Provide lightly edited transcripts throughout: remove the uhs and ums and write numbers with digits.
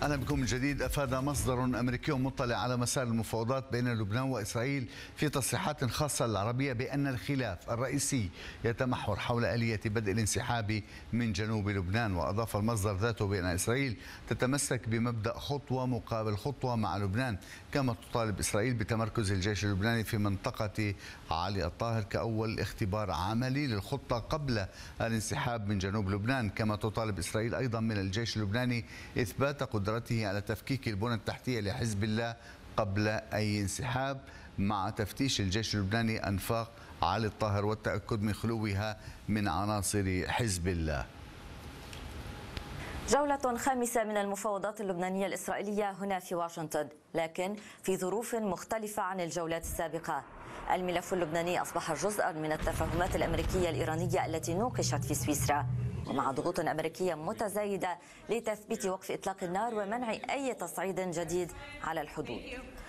أهلا بكم من جديد. أفاد مصدر أمريكي مطلع على مسار المفاوضات بين لبنان وإسرائيل في تصريحات خاصة للعربية بأن الخلاف الرئيسي يتمحور حول آلية بدء الانسحاب من جنوب لبنان. وأضاف المصدر ذاته بأن إسرائيل تتمسك بمبدأ خطوة مقابل خطوة مع لبنان، كما تطالب إسرائيل بتمركز الجيش اللبناني في منطقة علي الطاهر كأول اختبار عملي للخطة قبل الانسحاب من جنوب لبنان. كما تطالب إسرائيل أيضا من الجيش اللبناني إثبات قدرته على تفكيك البنى التحتية لحزب الله قبل أي انسحاب، مع تفتيش الجيش اللبناني أنفاق علي الطاهر والتأكد من خلوها من عناصر حزب الله. جولة خامسة من المفاوضات اللبنانية الإسرائيلية هنا في واشنطن، لكن في ظروف مختلفة عن الجولات السابقة. الملف اللبناني أصبح جزءا من التفاهمات الأمريكية الإيرانية التي نوقشت في سويسرا، ومع ضغوط أمريكية متزايدة لتثبيت وقف إطلاق النار ومنع أي تصعيد جديد على الحدود.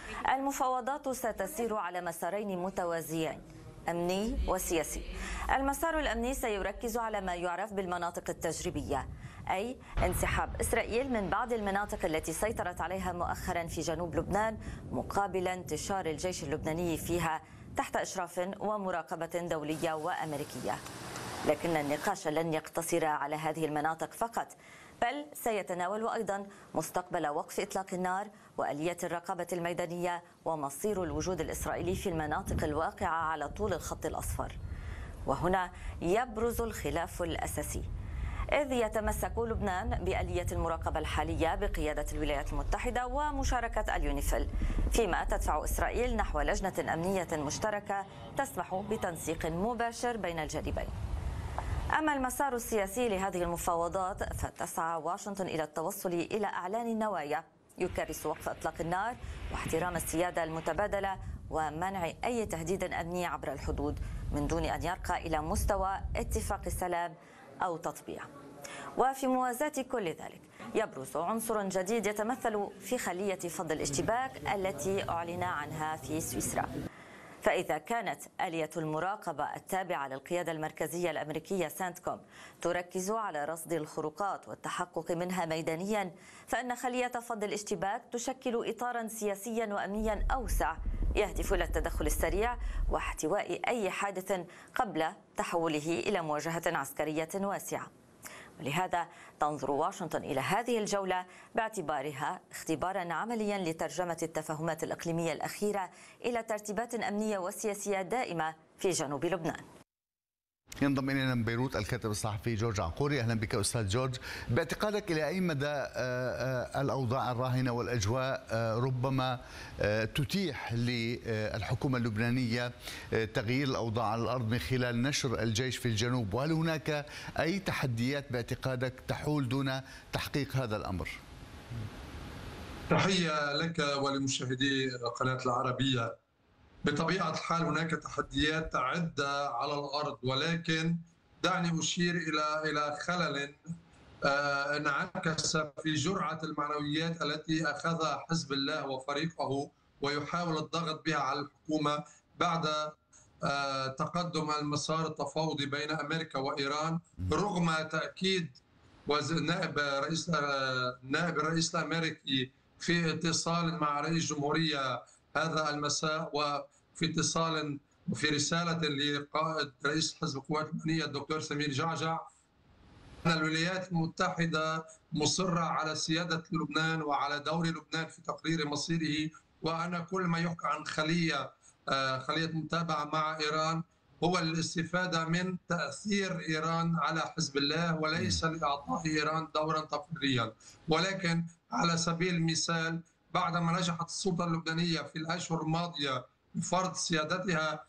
المفاوضات ستسير على مسارين متوازيين، أمني وسياسي. المسار الأمني سيركز على ما يعرف بالمناطق التجريبية، أي انسحاب إسرائيل من بعض المناطق التي سيطرت عليها مؤخرا في جنوب لبنان مقابل انتشار الجيش اللبناني فيها تحت إشراف ومراقبة دولية وأمريكية. لكن النقاش لن يقتصر على هذه المناطق فقط، بل سيتناول أيضا مستقبل وقف إطلاق النار وآلية الرقابة الميدانية ومصير الوجود الإسرائيلي في المناطق الواقعة على طول الخط الأصفر. وهنا يبرز الخلاف الأساسي، إذ يتمسك لبنان بآلية المراقبة الحالية بقيادة الولايات المتحدة ومشاركة اليونيفيل، فيما تدفع إسرائيل نحو لجنة أمنية مشتركة تسمح بتنسيق مباشر بين الجانبين. أما المسار السياسي لهذه المفاوضات فتسعى واشنطن إلى التوصل إلى إعلان النوايا يكرس وقف إطلاق النار واحترام السيادة المتبادلة ومنع أي تهديد أمني عبر الحدود من دون أن يرقى إلى مستوى اتفاق السلام أو تطبيع. وفي موازاة كل ذلك يبرز عنصر جديد يتمثل في خلية فض الاشتباك التي أعلن عنها في سويسرا. فإذا كانت آلية المراقبة التابعة للقيادة المركزية الأمريكية سنتكوم تركز على رصد الخروقات والتحقق منها ميدانيا، فإن خلية فض الاشتباك تشكل إطارا سياسيا وأمنيا أوسع يهدف إلى التدخل السريع واحتواء أي حادث قبل تحوله إلى مواجهة عسكرية واسعة. ولهذا تنظر واشنطن إلى هذه الجولة باعتبارها اختبارا عمليا لترجمة التفاهمات الإقليمية الأخيرة إلى ترتيبات أمنية وسياسية دائمة في جنوب لبنان. ينضم إلينا من بيروت الكاتب الصحفي جورج عنقوري. أهلا بك أستاذ جورج. باعتقادك إلى أي مدى الأوضاع الراهنة والأجواء ربما تتيح للحكومة اللبنانية تغيير الأوضاع على الأرض من خلال نشر الجيش في الجنوب، وهل هناك أي تحديات باعتقادك تحول دون تحقيق هذا الأمر؟ تحية لك ولمشاهدي قناة العربية. بطبيعة الحال هناك تحديات عدة على الأرض، ولكن دعني أشير إلى خلل انعكس في جرعة المعنويات التي أخذها حزب الله وفريقه ويحاول الضغط بها على الحكومة بعد تقدم المسار التفاوضي بين أمريكا وإيران، رغم تأكيد نائب الرئيس الأمريكي في اتصال مع رئيس الجمهورية هذا المساء، وفي اتصال وفي رسالة لقائد رئيس حزب القوات اللبنانية الدكتور سمير جعجع أن الولايات المتحدة مصرة على سيادة لبنان وعلى دور لبنان في تقرير مصيره، وأن كل ما يحكى عن خلية متابعة مع إيران هو الاستفادة من تأثير إيران على حزب الله وليس لإعطاء إيران دورا تقريريا. ولكن على سبيل المثال، بعدما نجحت السلطة اللبنانية في الأشهر الماضية بفرض سيادتها